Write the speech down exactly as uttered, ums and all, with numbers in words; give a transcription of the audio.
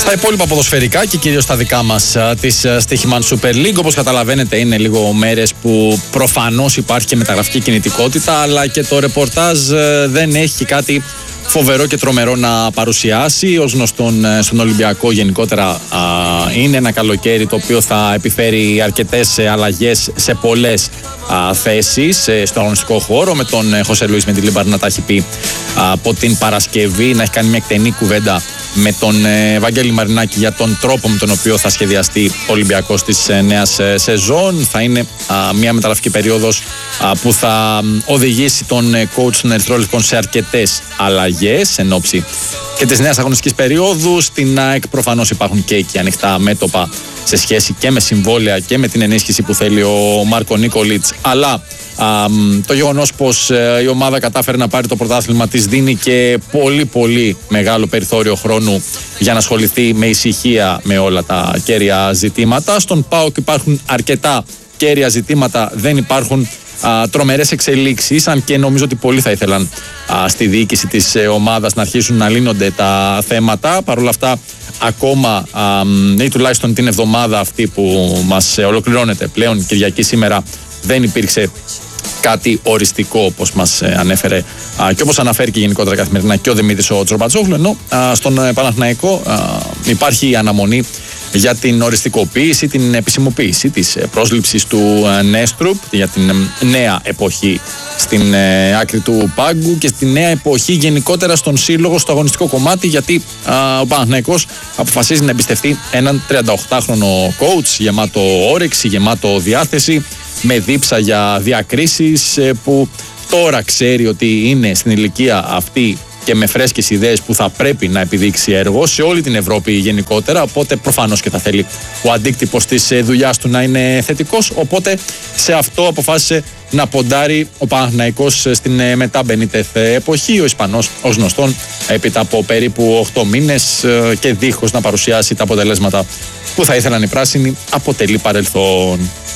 Στα υπόλοιπα ποδοσφαιρικά και κυρίως στα δικά μας της Στοίχημαν Super League, όπως καταλαβαίνετε, είναι λίγο μέρες που προφανώς υπάρχει και μεταγραφική κινητικότητα, αλλά και το ρεπορτάζ δεν έχει κάτι φοβερό και τρομερό να παρουσιάσει. Ως γνωστόν, στον Ολυμπιακό γενικότερα α, είναι ένα καλοκαίρι το οποίο θα επιφέρει αρκετές αλλαγές σε πολλές α, θέσεις ε, στο αγωνιστικό χώρο, με τον Χωσέ Λουίς Μεντιλίμπαρ να τα έχει πει α, από την Παρασκευή, να έχει κάνει μια εκτενή κουβέντα με τον ε, Βαγγέλη Μαρινάκη για τον τρόπο με τον οποίο θα σχεδιαστεί ο Ολυμπιακός της ε, νέας ε, σεζόν. Θα είναι α, μια μεταγραφική περίοδος α, που θα οδηγήσει τον ε, coach των Ερυθρόλευκων σε αρκετές αλλαγές εν ώψη και της νέας αγωνιστικής περίοδου. Στην ΑΕΚ προφανώς υπάρχουν και εκεί ανοιχτά μέτωπα σε σχέση και με συμβόλαια και με την ενίσχυση που θέλει ο Μάρκο Νίκολιτς, αλλά α, το γεγονός πως ε, η ομάδα κατάφερε να πάρει το πρωτάθλημα της δίνει και πολύ πολύ μεγάλο περιθώριο χρόνου για να ασχοληθεί με ησυχία με όλα τα κέρια ζητήματα. Στον ΠΑΟΚ υπάρχουν αρκετά κέρια ζητήματα, δεν υπάρχουν α, τρομερές εξελίξεις, αν και νομίζω ότι πολλοί θα ήθελαν α, στη διοίκηση της ε, ομάδας να αρχίσουν να λύνονται τα θέματα. Παρ' όλα αυτά, ακόμα α, ή τουλάχιστον την εβδομάδα αυτή που μας ολοκληρώνεται πλέον Κυριακή σήμερα, δεν υπήρξε κάτι οριστικό, όπως μας ανέφερε α, και όπως αναφέρει και γενικότερα καθημερινά και ο Δημήτρης ο Τσορμπατζόγλου, ενώ α, στον Παναθηναϊκό α, υπάρχει αναμονή για την οριστικοποίηση, την επισημοποίηση της πρόσληψης του Νέστρουπ για την νέα εποχή στην ε, άκρη του πάγκου και στη νέα εποχή γενικότερα στον σύλλογο, στο αγωνιστικό κομμάτι, γιατί α, ο Παναθηναϊκός αποφασίζει να εμπιστευτεί έναν τριανταοκτάχρονο coach γεμάτο όρεξη, γεμάτο διάθεση, με δίψα για διακρίσεις, ε, που τώρα ξέρει ότι είναι στην ηλικία αυτή και με φρέσκες ιδέες που θα πρέπει να επιδείξει έργο σε όλη την Ευρώπη γενικότερα, οπότε προφανώς και θα θέλει ο αντίκτυπος της δουλειάς του να είναι θετικός, οπότε σε αυτό αποφάσισε να ποντάρει ο Παναθηναϊκός στην μετά Μπενίτεθ εποχή. Ο Ισπανός, ως γνωστόν, έπειτα από περίπου οκτώ μήνες και δίχως να παρουσιάσει τα αποτελέσματα που θα ήθελαν οι πράσινοι, αποτελεί παρελθόν.